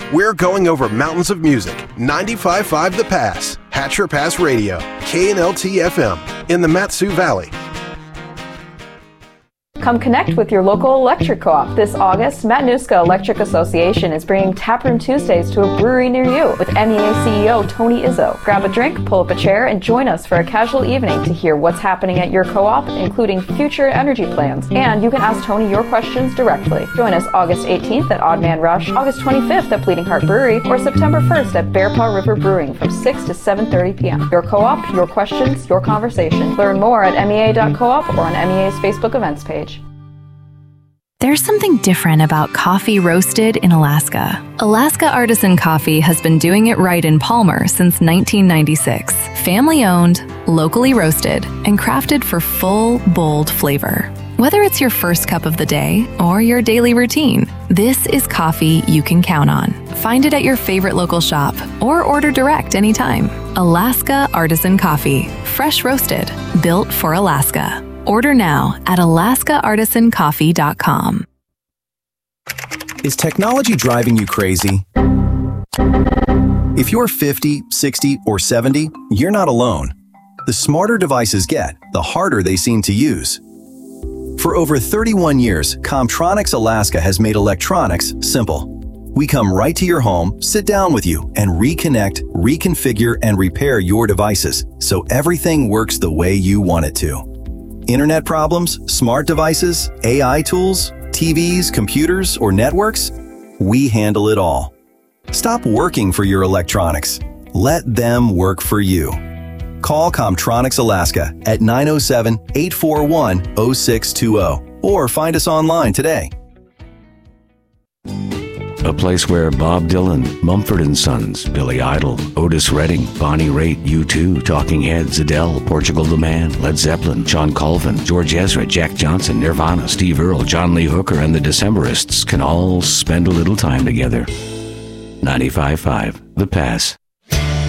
We're going over mountains of music. 95.5 The Pass, Hatcher Pass Radio, KNLT FM in the Mat-Su Valley. Come connect with your local electric co-op. This August, Matanuska Electric Association is bringing Taproom Tuesdays to a brewery near you with MEA CEO Tony Izzo. Grab a drink, pull up a chair, and join us for a casual evening to hear what's happening at your co-op, including future energy plans. And you can ask Tony your questions directly. Join us August 18th at Odd Man Rush, August 25th at Bleeding Heart Brewery, or September 1st at Bear Paw River Brewing from 6 to 7:30 p.m. Your co-op, your questions, your conversation. Learn more at MEA.coop or on MEA's Facebook events page. There's something different about coffee roasted in Alaska. Alaska Artisan Coffee has been doing it right in Palmer since 1996. Family-owned, locally roasted, and crafted for full, bold flavor. Whether it's your first cup of the day or your daily routine, this is coffee you can count on. Find it at your favorite local shop or order direct anytime. Alaska Artisan Coffee, fresh roasted, built for Alaska. Order now at alaskaartisancoffee.com. Is technology driving you crazy? If you're 50, 60, or 70, you're not alone. The smarter devices get, the harder they seem to use. For over 31 years, Comtronics Alaska has made electronics simple. We come right to your home, sit down with you, and reconnect, reconfigure, and repair your devices so everything works the way you want it to. Internet problems, smart devices, AI tools, TVs, computers, or networks? We handle it all. Stop working for your electronics. Let them work for you. Call Comtronics Alaska at 907-841-0620 or find us online today. A place where Bob Dylan, Mumford & Sons, Billy Idol, Otis Redding, Bonnie Raitt, U2, Talking Heads, Adele, Portugal the Man, Led Zeppelin, John Colvin, George Ezra, Jack Johnson, Nirvana, Steve Earle, John Lee Hooker, and the Decemberists can all spend a little time together. 95.5 The Pass.